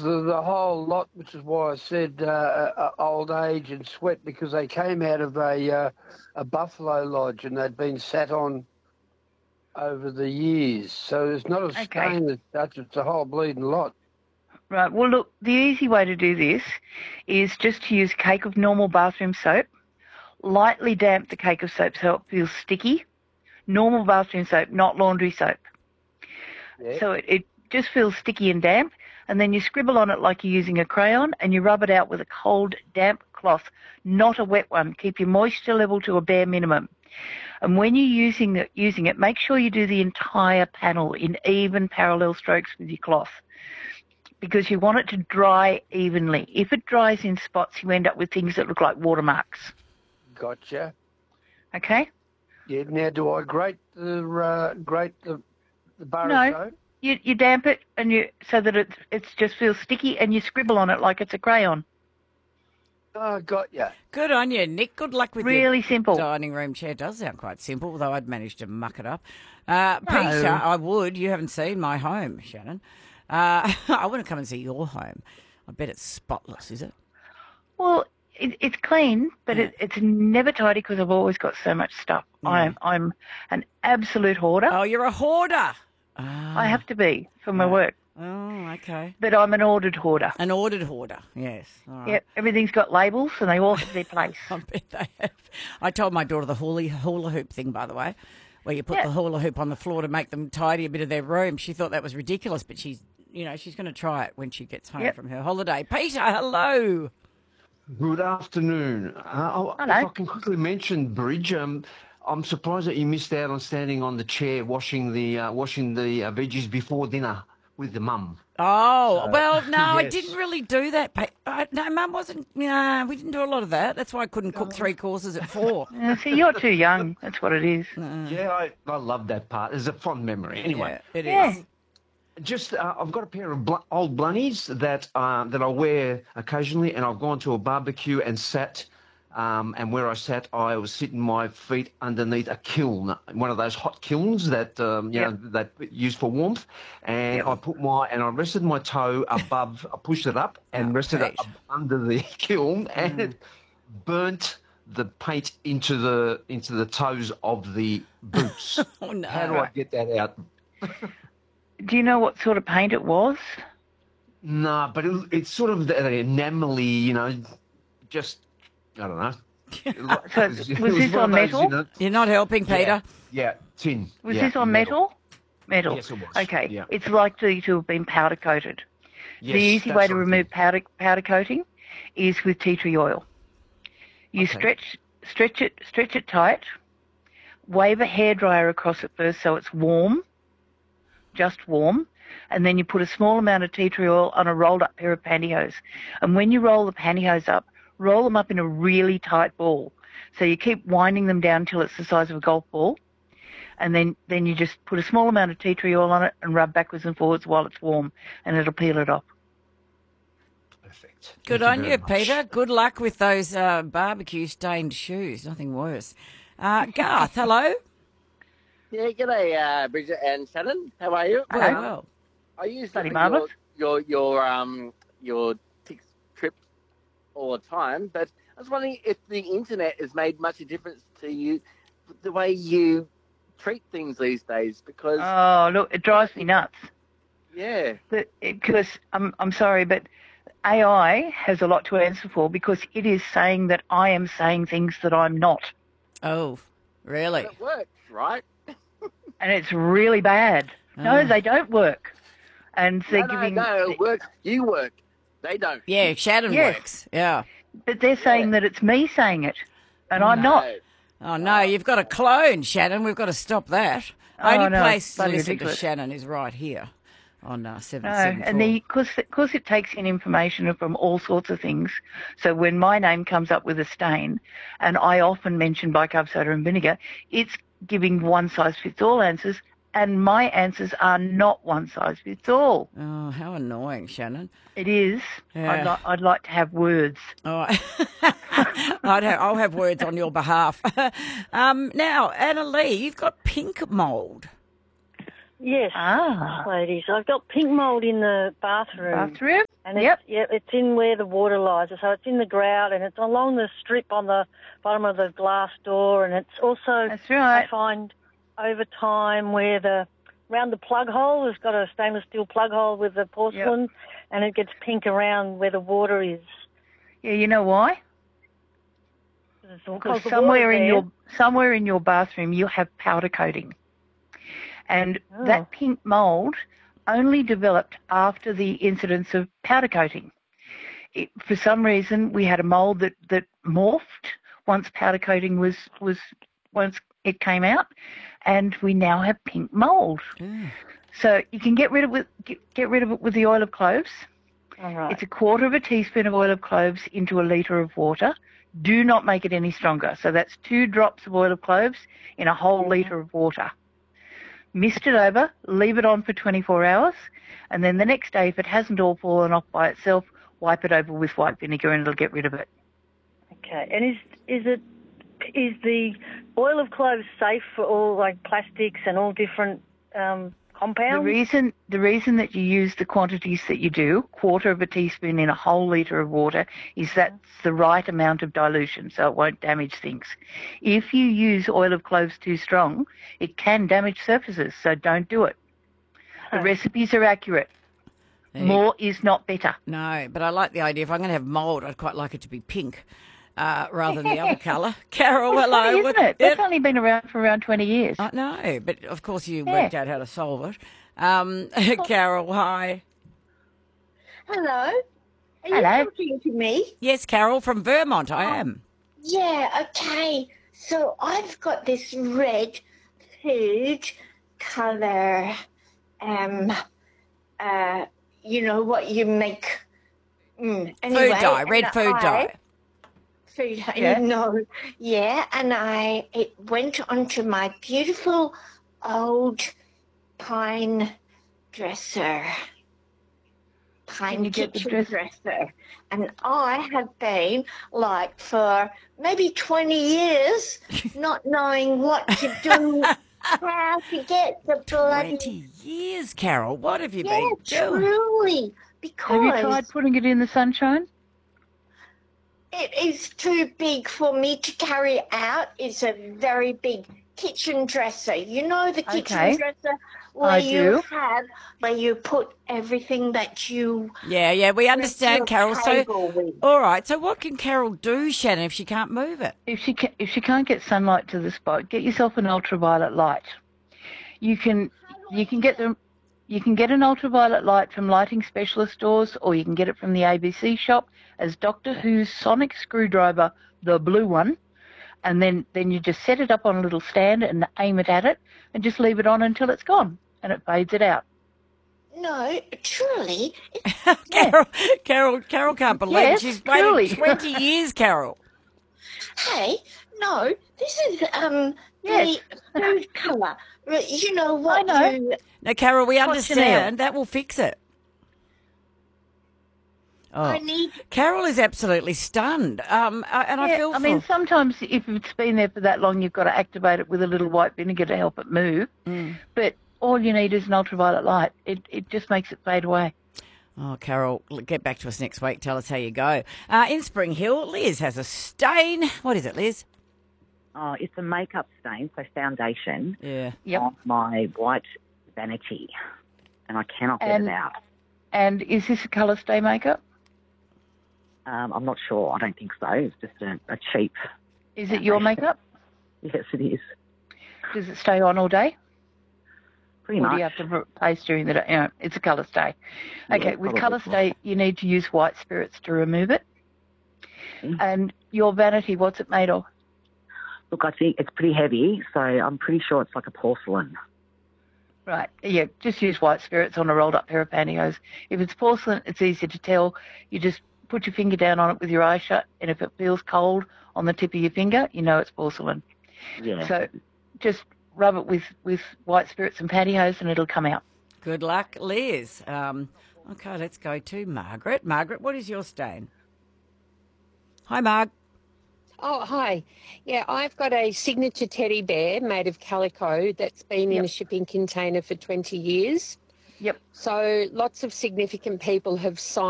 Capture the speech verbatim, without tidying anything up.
the, the whole lot, which is why I said uh, uh, old age and sweat, because they came out of a uh, a buffalo lodge and they'd been sat on over the years. So it's not a Okay. stain as such, it's a whole bleeding lot. Right. Well, look, the easy way to do this is just to use a cake of normal bathroom soap. Lightly damp the cake of soap so it feels sticky. Normal bathroom soap, not laundry soap. Yeah. So it, it just feels sticky and damp. And then you scribble on it like you're using a crayon and you rub it out with a cold, damp cloth, not a wet one. Keep your moisture level to a bare minimum. And when you're using it, using it, make sure you do the entire panel in even parallel strokes with your cloth, because you want it to dry evenly. If it dries in spots, you end up with things that look like watermarks. Gotcha. Okay? Yeah. Now, do I grate the uh, grate the the bar No. of soap? You you damp it and you so that it it just feels sticky, and you scribble on it like it's a crayon. Oh, got ya. Good on you, Nick. Good luck with your Really simple. dining room chair. It does sound quite simple, although I'd managed to muck it up. Uh, No. Peter, I would. You haven't seen my home, Shannon. Uh, I want to come and see your home. I bet it's spotless, is it? Well, it, it's clean, but it, it's never tidy because I've always got so much stuff. I'm I'm an absolute hoarder. Oh, you're a hoarder. Ah. I have to be for my Yeah. work, Oh, okay. but I'm an ordered hoarder. An ordered hoarder, yes. All right. Yep, everything's got labels and they all have their place. I bet they have. I told my daughter the hula, hula hoop thing, by the way, where you put Yeah. the hula hoop on the floor to make them tidy a bit of their room. She thought that was ridiculous, but she's, you know, she's going to try it when she gets home Yep. from her holiday. Peter, hello. Good afternoon. Uh, Hello. If I can quickly mention Bridge, um, I'm surprised that you missed out on standing on the chair washing the uh, washing the uh, veggies before dinner with the mum. Oh, well, no, I yes. didn't really do that. Pe- uh, no, Mum wasn't, yeah, we didn't do a lot of that. That's why I couldn't cook three courses at four. Uh, see, you're too young. That's what it is. Yeah, I, I love that part. It's a fond memory. Anyway, Yeah, it is. Yeah. just uh, I've got a pair of bl- old blunnies that uh, that I wear occasionally, and I've gone to a barbecue and sat. Um, and where I sat, I was sitting my feet underneath a kiln, one of those hot kilns that um, you Yep. know that used for warmth. And I put my and I rested my toe above. I pushed it up and Oh, rested it Pete. up under the kiln, and it burnt the paint into the into the toes of the boots. Oh, no. How do I get that out? Do you know what sort of paint it was? Nah, but it, it's sort of the, the enamelly, you know, just I don't know. So It was it this one on of those, metal? you know- You're not helping, Peter. Yeah, yeah, tin. Was yeah, this on metal? Metal. Yes, it was. Okay. Yeah. It's likely to have been powder coated. Yes, the easy that's way to what I remove think. powder powder coating is with tea tree oil. You Okay. stretch stretch it stretch it tight. Wave a hairdryer across it first so it's warm, just warm, and then you put a small amount of tea tree oil on a rolled up pair of pantyhose. And when you roll the pantyhose up, roll them up in a really tight ball. So you keep winding them down till it's the size of a golf ball. And then, then you just put a small amount of tea tree oil on it and rub backwards and forwards while it's warm, and it'll peel it off. Perfect. Good Thank on very you, much. Peter. Good luck with those uh, barbecue stained shoes. Nothing worse. Uh, Garth, hello. Yeah, g'day, uh, Bridget and Shannon. How are you? Very Um, well. I use Bloody your, marvellous. your your um your Tix trip all the time, but I was wondering if the internet has made much of a difference to you, the way you treat things these days. Because Oh, look, it drives me nuts. yeah, Because I'm, I'm sorry, but A I has a lot to answer for because it is saying that I am saying things that I'm not. Oh, really? it works, right? And it's really bad. No, Ah. they don't work. And they're no, no, giving, no, it works. You work. They don't. Yeah, Shannon Yes. works. Yeah. but they're saying that it's me saying it, and I'm not. No. Oh, no, you've got a clone, Shannon. We've got to stop that. Oh, Only no, place it's to bloody listen ridiculous. to Shannon is right here on uh, No, seven seven four. and because because it takes in information from all sorts of things. So when my name comes up with a stain, and I often mention bicarb soda and vinegar, it's giving one size fits all answers, and my answers are not one size fits all. Oh, how annoying, Shannon. It is. Yeah. I'd, li- I'd like to have words. Oh, I'd have, I'll have words on your behalf. um, now, Anna Lee, you've got pink mould. Yes, Ah, ladies. I've got pink mould in the bathroom. bathroom. And And it's, Yep. yeah, it's in where the water lies. So it's in the grout, and it's along the strip on the bottom of the glass door. And it's also, That's right. I find, over time where the, around the plug hole, it's got a stainless steel plug hole with the porcelain, and it gets pink around where the water is. Yeah, you know why? Because Because the somewhere water's in there. your somewhere in your bathroom you have powder coating, and Oh. that pink mould only developed after the incidence of powder coating. It, for some reason, we had a mould that, that morphed once powder coating was was once it came out, and we now have pink mould. Mm. So you can get rid of it. Get, get rid of it with the oil of cloves. All right. It's a quarter of a teaspoon of oil of cloves into a litre of water. Do not make it any stronger. So that's two drops of oil of cloves in a whole litre of water. Mist it over, leave it on for twenty-four hours, and then the next day, if it hasn't all fallen off by itself, wipe it over with white vinegar and it'll get rid of it. Okay. And is is it is the oil of cloves safe for all like plastics and all different um, compounds? The reason the reason that you use the quantities that you do, quarter of a teaspoon in a whole litre of water, is that's the right amount of dilution, so it won't damage things. If you use oil of cloves too strong, it can damage surfaces, so don't do it. The Huh. recipes are accurate. There you- More is not better. No, but I like the idea. If I'm going to have mould, I'd quite like it to be pink uh, rather than the other colour. Carol, It's hello. funny, isn't What- it? yeah, That's only been around for around twenty years. I know, but of course you Yeah. worked out how to solve it. Um, Carol, hi. Hello. Are Hello. you talking to me? Yes, Carol from Vermont, I am. Yeah, okay. So I've got this red food colour, um, uh, you know what you make. Mm, anyway, Food dye, red and food I- dye. Food, Yeah. no, yeah, and I it went onto my beautiful old pine dresser, Can pine you get the kitchen dress- dresser, and I have been like for maybe twenty years not knowing what to do, how to get the bloody twenty years, Carol. What have you yeah, been doing? truly, Have you because tried putting it in the sunshine? it is too big for me to carry out. It's a very big kitchen dresser. You know the kitchen Okay. dresser where I you do. have where you put everything that you Yeah, yeah, we understand, your Carol. So, table with. all right. So, what can Carol do, Shannon, if she can't move it? If she can, if she can't get sunlight to the spot, get yourself an ultraviolet light. You can you can get them. You can get an ultraviolet light from lighting specialist stores, or you can get it from the A B C shop as Doctor Who's sonic screwdriver, the blue one, and then, then you just set it up on a little stand and aim it at it, and just leave it on until it's gone, and it fades it out. No, truly. Carol, Carol, Carol can't believe Yes, she's truly. waited twenty years, Carol. Hey, no, this is um Yes. the food colour. You know what I know. you Now, Carol, we Chanel. understand. That will fix it. Oh, I need. Carol is absolutely stunned. Um, I- and I Yeah, feel I for mean, sometimes if it's been there for that long, you've got to activate it with a little white vinegar to help it move. Mm. But all you need is an ultraviolet light. It it just makes it fade away. Oh, Carol, l- get back to us next week. Tell us how you go. Uh, in Spring Hill, Liz has a stain. What is it, Liz? Oh, it's a makeup stain, so foundation, Yeah. Yep. on my white vanity, and I cannot get And- it out. And is this a colour stay makeup? Um, I'm not sure. I don't think so. It's just a, a cheap. Is it your makeup? Yes, it is. Does it stay on all day? Pretty Or much. do you have to replace during the day? You know, it's a colour stay. Yeah, Okay, with probably. colour stay, you need to use white spirits to remove it. Mm. And your vanity, what's it made of? Look, I think it's pretty heavy, so I'm pretty sure it's like a porcelain. Right, yeah, just use white spirits on a rolled up pair of pantyhose. If it's porcelain, it's easy to tell. You just put your finger down on it with your eyes shut, and if it feels cold on the tip of your finger, you know it's porcelain. Yeah. So just rub it with, with white spirits and pantyhose and it'll come out. Good luck, Liz. Um, okay, let's go to Margaret. Margaret, what is your stain? Hi, Marg. Oh, hi. Yeah, I've got a signature teddy bear made of calico that's been in Yep. a shipping container for twenty years. Yep. So lots of significant people have signed